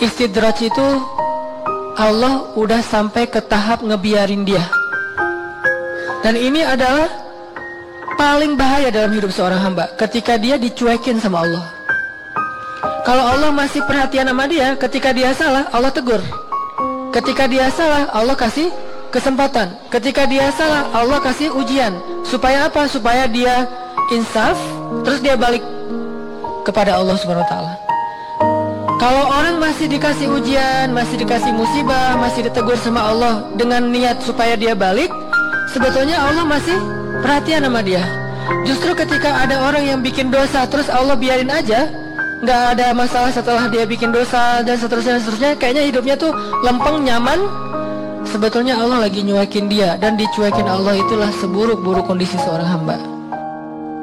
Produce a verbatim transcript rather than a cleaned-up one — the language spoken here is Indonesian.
istidraj itu Allah udah sampai ke tahap ngebiarin dia. Dan ini adalah paling bahaya dalam hidup seorang hamba, ketika dia dicuekin sama Allah. Kalau Allah masih perhatian sama dia, ketika dia salah Allah tegur. Ketika dia salah Allah kasih kesempatan. Ketika dia salah Allah kasih ujian. Supaya apa? Supaya dia insaf, terus dia balik kepada Allah subhanahu wa taala. Kalau orang masih dikasih ujian, masih dikasih musibah, masih ditegur sama Allah dengan niat supaya dia balik, sebetulnya Allah masih perhatian sama dia. Justru ketika ada orang yang bikin dosa terus Allah biarin aja, nggak ada masalah setelah dia bikin dosa dan seterusnya dan seterusnya, kayaknya hidupnya tuh lempeng, nyaman. Sebetulnya Allah lagi nyuekin dia, dan dicuekin Allah itulah seburuk-buruk kondisi seorang hamba.